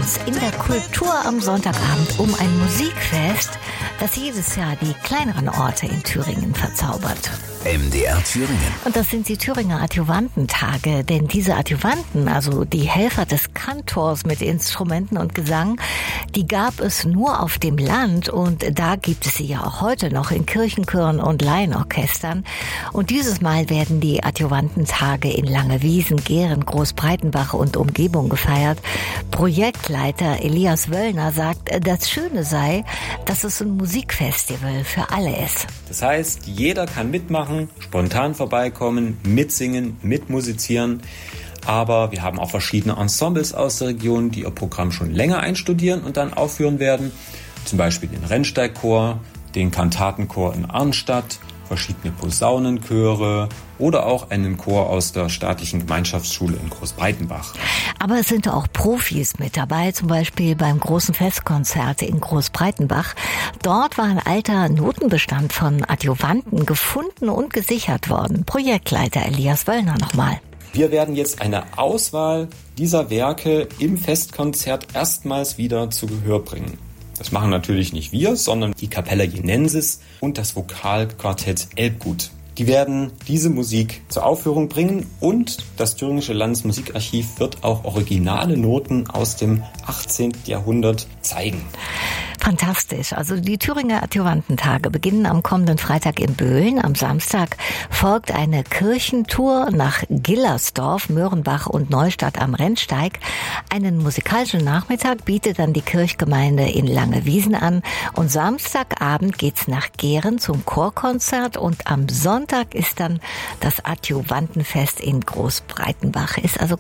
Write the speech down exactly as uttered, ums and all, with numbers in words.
uns in der Kultur am Sonntagabend um ein Musikfest, das jedes Jahr die kleineren Orte in Thüringen verzaubert. M D R Thüringen. Und das sind die Thüringer Adjuvantentage, denn diese Adjuvanten, also die Helfer des Kantors mit Instrumenten und Gesang, die gab es nur auf dem Land und da gibt es sie ja auch heute noch in Kirchenchören und Laienorchestern. Und dieses Mal werden die Adjuvantentage in Langewiesen, Gehren, Großbreitenbach und Umgebung gefeiert. Projektleiter Elias Wöllner sagt, das Schöne sei, dass es ein Musikfestival für alle ist. Das heißt, jeder kann mitmachen, spontan vorbeikommen, mitsingen, mitmusizieren. Aber wir haben auch verschiedene Ensembles aus der Region, die ihr Programm schon länger einstudieren und dann aufführen werden. Zum Beispiel den Rennsteigchor, den Kantatenchor in Arnstadt, verschiedene Posaunenchöre oder auch einen Chor aus der staatlichen Gemeinschaftsschule in Großbreitenbach. Aber es sind auch Profis mit dabei, zum Beispiel beim großen Festkonzert in Großbreitenbach. Dort war ein alter Notenbestand von Adjuvanten gefunden und gesichert worden. Projektleiter Elias Wöllner nochmal. Wir werden jetzt eine Auswahl dieser Werke im Festkonzert erstmals wieder zu Gehör bringen. Das machen natürlich nicht wir, sondern die Capella Jenensis und das Vokalquartett Elbgut. Die werden diese Musik zur Aufführung bringen und das Thüringische Landesmusikarchiv wird auch originale Noten aus dem achtzehnten Jahrhundert zeigen. Fantastisch. Also die Thüringer Adjuvantentage beginnen am kommenden Freitag in Böhlen. Am Samstag folgt eine Kirchentour nach Gillersdorf, Möhrenbach und Neustadt am Rennsteig. Einen musikalischen Nachmittag bietet dann die Kirchgemeinde in Langewiesen an. Und Samstagabend geht's nach Gehren zum Chorkonzert und am Sonntag ist dann das Adjuvantenfest in Großbreitenbach. Ist also